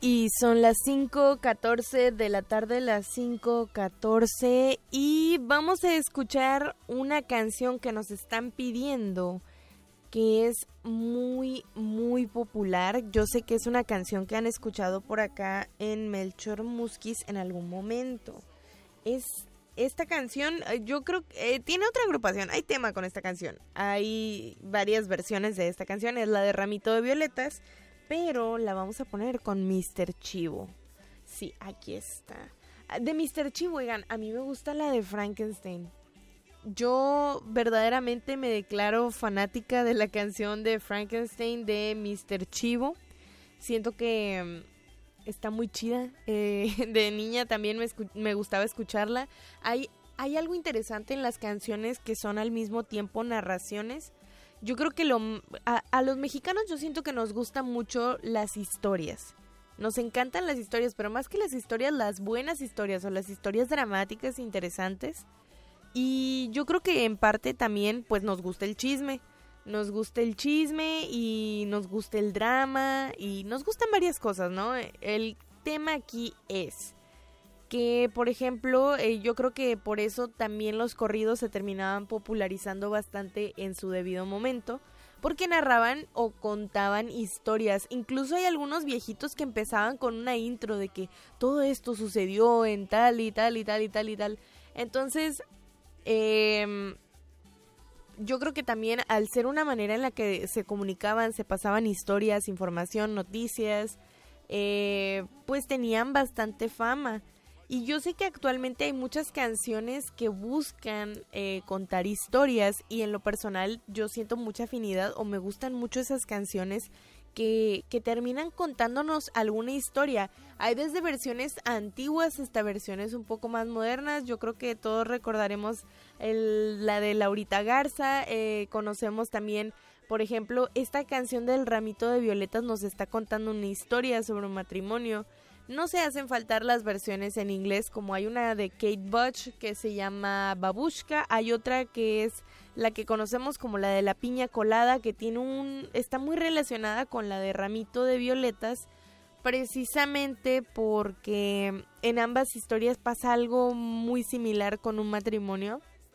Y son las 5:14 de la tarde, las 5:14, y vamos a escuchar una canción que nos están pidiendo, que es muy, muy popular. Yo sé que es una canción que han escuchado por acá en Melchor Musquis en algún momento. Es esta canción, yo creo que tiene otra agrupación, hay tema con esta canción. Hay varias versiones de esta canción, es la de Ramito de Violetas, pero la vamos a poner con Mr. Chivo. Sí, aquí está. De Mr. Chivo, oigan, a mí me gusta la de Frankenstein. Yo verdaderamente me declaro fanática de la canción de Frankenstein de Mr. Chivo. Siento que está muy chida. De niña también me gustaba escucharla. Hay algo interesante en las canciones que son al mismo tiempo narraciones. Yo creo que a los mexicanos yo siento que nos gustan mucho las historias. Nos encantan las historias, pero más que las historias, las buenas historias o las historias dramáticas interesantes. Y yo creo que en parte también pues nos gusta el chisme. Nos gusta el chisme y nos gusta el drama y nos gustan varias cosas, ¿no? El tema aquí es que, por ejemplo, yo creo que por eso también los corridos se terminaban popularizando bastante en su debido momento, porque narraban o contaban historias. Incluso hay algunos viejitos que empezaban con una intro de que todo esto sucedió en tal y tal y tal y tal y tal. Entonces, yo creo que también al ser una manera en la que se comunicaban, se pasaban historias, información, noticias, pues tenían bastante fama. Y yo sé que actualmente hay muchas canciones que buscan contar historias, y en lo personal yo siento mucha afinidad o me gustan mucho esas canciones que terminan contándonos alguna historia. Hay desde versiones antiguas hasta versiones un poco más modernas. Yo creo que todos recordaremos la de Laurita Garza. Conocemos también, por ejemplo, esta canción del Ramito de Violetas nos está contando una historia sobre un matrimonio. No se hacen faltar las versiones en inglés, como hay una de Kate Bush que se llama Babushka, hay otra que es la que conocemos como la de la piña colada, que está muy relacionada con la de Ramito de Violetas, precisamente porque en ambas historias pasa algo muy similar con un matrimonio,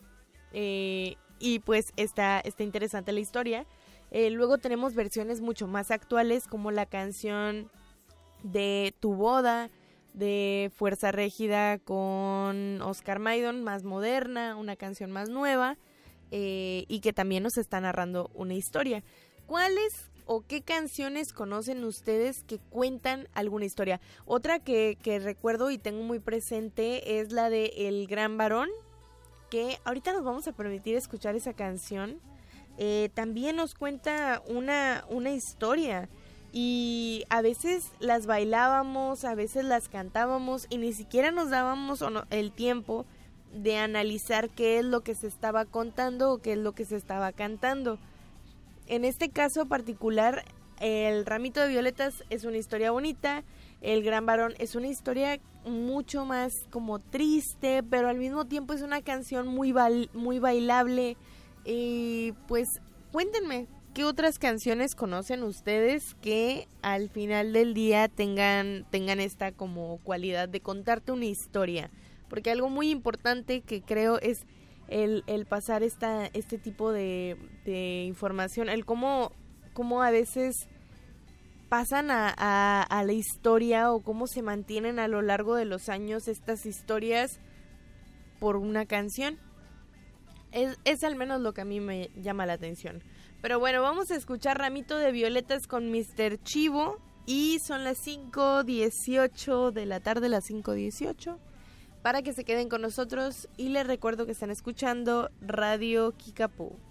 y pues está interesante la historia. Luego tenemos versiones mucho más actuales, como la canción de Tu Boda, de Fuerza Régida con Oscar Maidon, más moderna, una canción más nueva, y que también nos está narrando una historia. ¿Cuáles o qué canciones conocen ustedes que cuentan alguna historia? Otra que recuerdo y tengo muy presente es la de El Gran Varón, que ahorita nos vamos a permitir escuchar esa canción. También nos cuenta una historia. Y a veces las bailábamos, a veces las cantábamos y ni siquiera nos dábamos el tiempo de analizar qué es lo que se estaba contando o qué es lo que se estaba cantando. En este caso particular, El Ramito de Violetas es una historia bonita, El Gran Varón es una historia mucho más como triste, pero al mismo tiempo es una canción muy bailable. Y pues cuéntenme, ¿qué otras canciones conocen ustedes que al final del día tengan esta como cualidad de contarte una historia? Porque algo muy importante que creo es el pasar este tipo de información, el cómo a veces pasan a la historia o cómo se mantienen a lo largo de los años estas historias por una canción. Es al menos lo que a mí me llama la atención. Pero bueno, vamos a escuchar Ramito de Violetas con Mr. Chivo. Y son las 5:18 de la tarde, las 5:18. Para que se queden con nosotros. Y les recuerdo que están escuchando Radio Kickapoo.